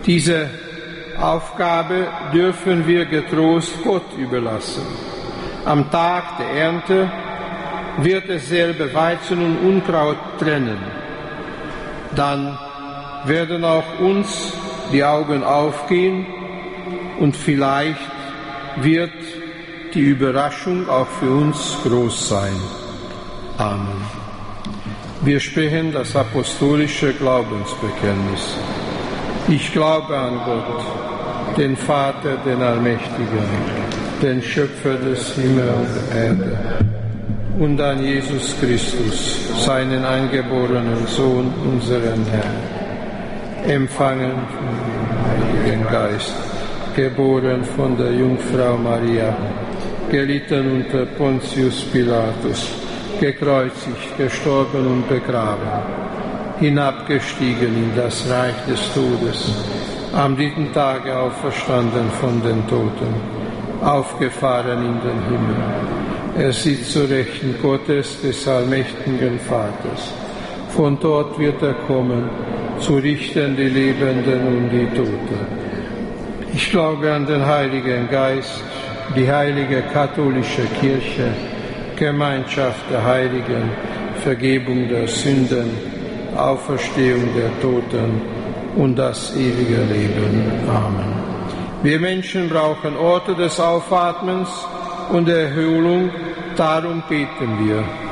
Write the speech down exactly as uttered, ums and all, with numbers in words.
Diese Aufgabe dürfen wir getrost Gott überlassen. Am Tag der Ernte wird es selber Weizen und Unkraut trennen. Dann werden auch uns die Augen aufgehen und vielleicht wird die Überraschung auch für uns groß sein. Amen. Wir sprechen das apostolische Glaubensbekenntnis. Ich glaube an Gott, den Vater, den Allmächtigen, den Schöpfer des Himmels und der Erde, und an Jesus Christus, seinen eingeborenen Sohn, unseren Herrn, empfangen vom Heiligen Geist, geboren von der Jungfrau Maria, gelitten unter Pontius Pilatus, gekreuzigt, gestorben und begraben, hinabgestiegen in das Reich des Todes, am dritten Tage auferstanden von den Toten, aufgefahren in den Himmel. Er sitzt zu Rechten Gottes, des allmächtigen Vaters. Von dort wird er kommen, zu richten die Lebenden und die Toten. Ich glaube an den Heiligen Geist, die heilige katholische Kirche, Gemeinschaft der Heiligen, Vergebung der Sünden, Auferstehung der Toten und das ewige Leben. Amen. Wir Menschen brauchen Orte des Aufatmens und der Erholung, darum beten wir.